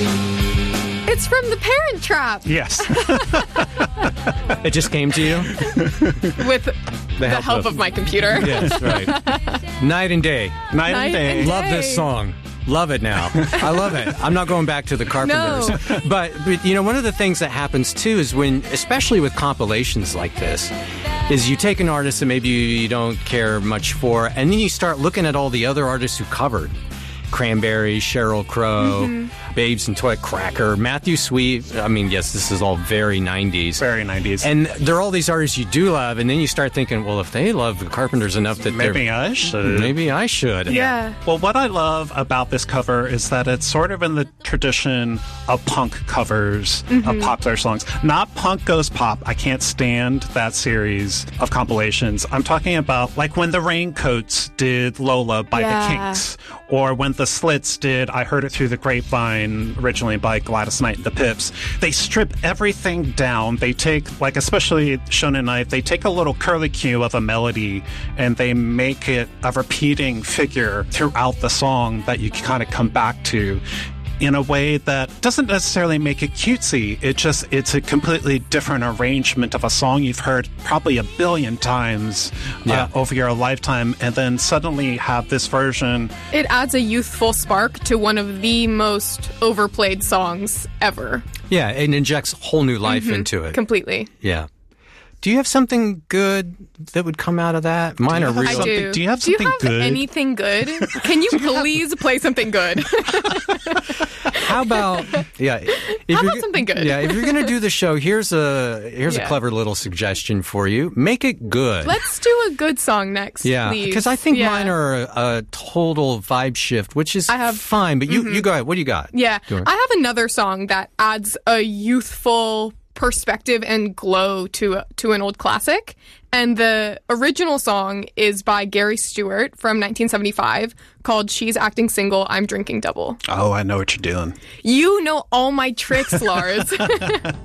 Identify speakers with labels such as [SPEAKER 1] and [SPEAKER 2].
[SPEAKER 1] It's from The Parent Trap.
[SPEAKER 2] Yes.
[SPEAKER 3] It just came to you?
[SPEAKER 1] With the help of my computer.
[SPEAKER 3] Yes, right. Night and Day.
[SPEAKER 2] Night and Day.
[SPEAKER 3] Love this song. Love it now. I love it. I'm not going back to the Carpenters.
[SPEAKER 1] No.
[SPEAKER 3] But, you know, one of the things that happens, too, is when, especially with compilations like this, is you take an artist that maybe you don't care much for, and then you start looking at all the other artists who covered. Cranberries, Sheryl Crow, Babes in Toy, Cracker, Matthew Sweet. I mean, yes, this is all very 90s.
[SPEAKER 2] Very 90s.
[SPEAKER 3] And there are all these artists you do love, and then you start thinking, well, if they love the Carpenters enough that
[SPEAKER 2] maybe I should.
[SPEAKER 3] Maybe I should.
[SPEAKER 1] Yeah.
[SPEAKER 2] Well, what I love about this cover is that it's sort of in the tradition of punk covers of popular songs. Not Punk Goes Pop. I can't stand that series of compilations. I'm talking about like when the Raincoats did Lola by the Kinks, or when the Slits did I Heard It Through the Grapevine, originally by Gladys Knight and the Pips. They strip everything down. They take, like especially Shonen Knight, they take a little curlicue of a melody and they make it a repeating figure throughout the song that you can kind of come back to in a way that doesn't necessarily make it cutesy. It's a completely different arrangement of a song you've heard probably a billion times over your lifetime, and then suddenly have this version.
[SPEAKER 1] It adds a youthful spark to one of the most overplayed songs ever.
[SPEAKER 3] Yeah, it injects whole new life into it.
[SPEAKER 1] Completely.
[SPEAKER 3] Yeah. Do you have something good that would come out of that? Mine are real.
[SPEAKER 1] I do.
[SPEAKER 2] Do you have something good?
[SPEAKER 1] Anything good? Can you please play something good?
[SPEAKER 3] How about
[SPEAKER 1] something good?
[SPEAKER 3] Yeah, if you're going to do the show, here's a clever little suggestion for you. Make it good.
[SPEAKER 1] Let's do a good song next.
[SPEAKER 3] Yeah,
[SPEAKER 1] please.
[SPEAKER 3] because I think mine are a total vibe shift, which is fine. But you go ahead. What do you got?
[SPEAKER 1] Yeah, I have another song that adds a youthful perspective and glow to an old classic. And the original song is by Gary Stewart from 1975 called She's Acting Single, I'm Drinking Double.
[SPEAKER 2] Oh, I know what you're doing.
[SPEAKER 1] You know all my tricks, Lars.